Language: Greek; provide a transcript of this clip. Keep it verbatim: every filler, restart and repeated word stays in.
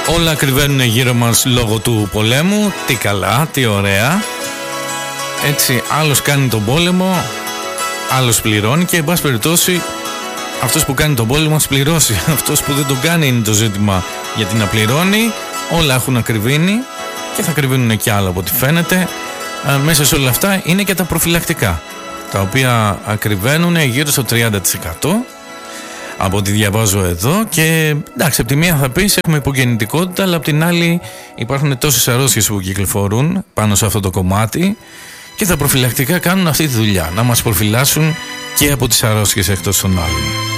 Όλα ακριβένουν γύρω μας λόγω του πολέμου. Τι καλά, τι ωραία. Έτσι, άλλος κάνει τον πόλεμο, άλλος πληρώνει και εν πάση περιπτώσει αυτός που κάνει τον πόλεμο ας πληρώσει. Αυτός που δεν τον κάνει είναι το ζήτημα, γιατί να πληρώνει. Όλα έχουν ακριβήνει και θα ακριβήνουν και άλλα από ό,τι φαίνεται. Ε, μέσα σε όλα αυτά είναι και τα προφυλακτικά, τα οποία ακριβένουν γύρω στο τριάντα τοις εκατό από ό,τι διαβάζω εδώ. Και εντάξει, από τη μία θα πεις έχουμε υπογεννητικότητα, αλλά από την άλλη υπάρχουν τόσες αρρώστιες που κυκλοφορούν πάνω σε αυτό το κομμάτι και τα προφυλακτικά κάνουν αυτή τη δουλειά, να μας προφυλάσσουν και από τις αρρώστιες εκτός των άλλων.